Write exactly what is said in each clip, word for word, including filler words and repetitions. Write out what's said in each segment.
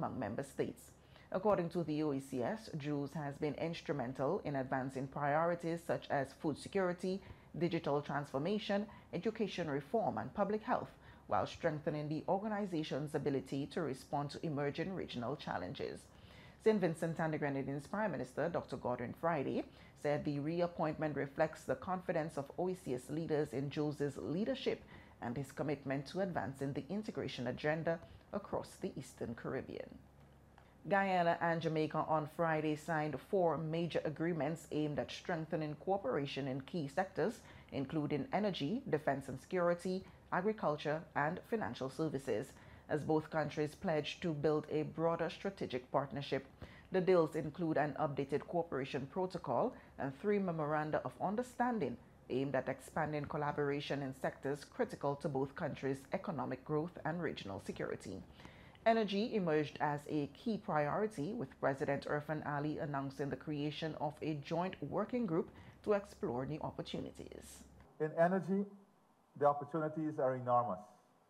among member states. According to the O E C S, JUICE has been instrumental in advancing priorities such as food security, digital transformation, education reform, and public health, while strengthening the organization's ability to respond to emerging regional challenges. Saint Vincent and the Grenadines Prime Minister, Doctor Gordon Friday, said the reappointment reflects the confidence of O E C S leaders in JUICE's leadership and his commitment to advancing the integration agenda across the Eastern Caribbean. Guyana and Jamaica on Friday signed four major agreements aimed at strengthening cooperation in key sectors, including energy, defense and security, agriculture, and financial services, as both countries pledged to build a broader strategic partnership. The deals include an updated cooperation protocol and three memoranda of understanding aimed at expanding collaboration in sectors critical to both countries' economic growth and regional security. Energy emerged as a key priority, with President Irfan Ali announcing the creation of a joint working group to explore new opportunities. In energy, the opportunities are enormous.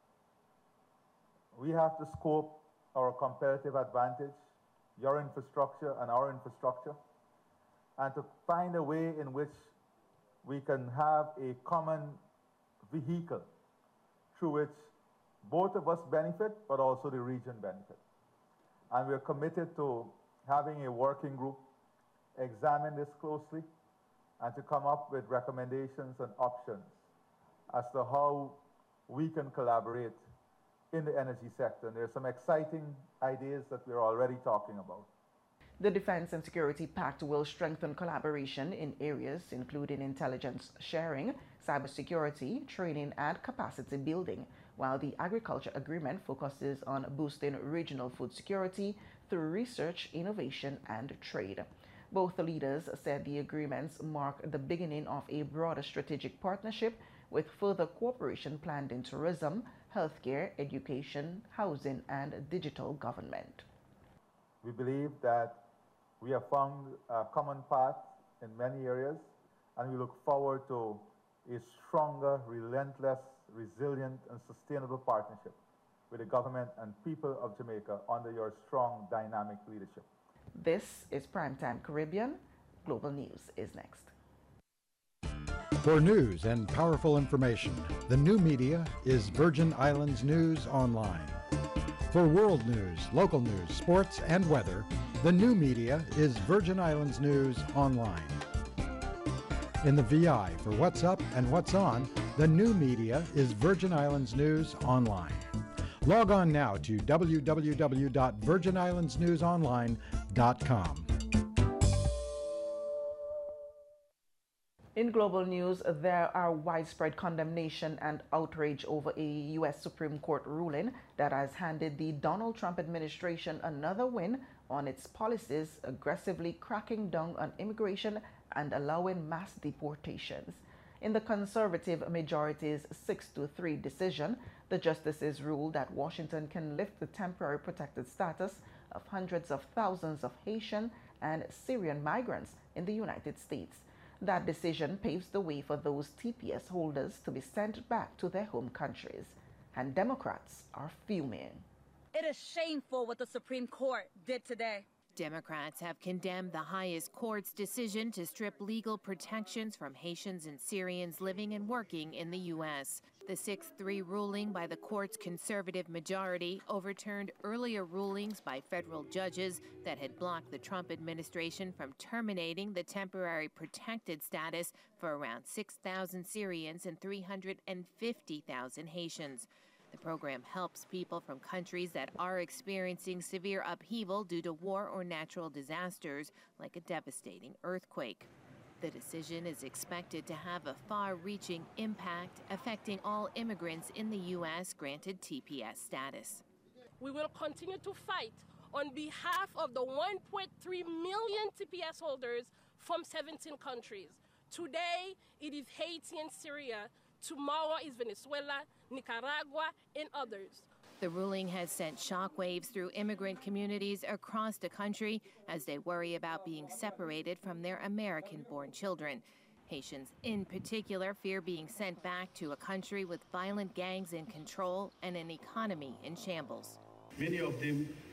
We have to scope our competitive advantage, your infrastructure and our infrastructure, and to find a way in which we can have a common vehicle through which both of us benefit, but also the region benefit. And we're committed to having a working group examine this closely and to come up with recommendations and options as to how we can collaborate in the energy sector. And there's some exciting ideas that we're already talking about. The Defense and Security Pact will strengthen collaboration in areas including intelligence sharing, cybersecurity, training, and capacity building, while the Agriculture Agreement focuses on boosting regional food security through research, innovation, and trade. Both leaders said the agreements mark the beginning of a broader strategic partnership, with further cooperation planned in tourism, healthcare, education, housing, and digital government. We believe that we have found a common path in many areas, and we look forward to a stronger, relentless, resilient, and sustainable partnership with the government and people of Jamaica under your strong, dynamic leadership. This is Primetime Caribbean. Global News is next. For news and powerful information, the new media is Virgin Islands News Online. For world news, local news, sports, and weather, the new media is Virgin Islands News Online. In the V I for what's up and what's on, the new media is Virgin Islands News Online. Log on now to w w w dot virgin islands news online dot com. In global news, there are widespread condemnation and outrage over a U S Supreme Court ruling that has handed the Donald Trump administration another win on its policies, aggressively cracking down on immigration and allowing mass deportations. In the conservative majority's six to three decision, the justices ruled that Washington can lift the temporary protected status of hundreds of thousands of Haitian and Syrian migrants in the United States. That decision paves the way for those T P S holders to be sent back to their home countries. And Democrats are fuming. It is shameful what the Supreme Court did today. Democrats have condemned the highest court's decision to strip legal protections from Haitians and Syrians living and working in the U S. The six three ruling by the court's conservative majority overturned earlier rulings by federal judges that had blocked the Trump administration from terminating the temporary protected status for around six thousand Syrians and three hundred fifty thousand Haitians. The program helps people from countries that are experiencing severe upheaval due to war or natural disasters, like a devastating earthquake. The decision is expected to have a far-reaching impact, affecting all immigrants in the U S granted T P S status. We will continue to fight on behalf of the one point three million T P S holders from seventeen countries. Today, it is Haiti and Syria. Tomorrow is Venezuela, Nicaragua, and others. The ruling has sent shockwaves through immigrant communities across the country as they worry about being separated from their American-born children. Haitians in particular fear being sent back to a country with violent gangs in control and an economy in shambles. Many of them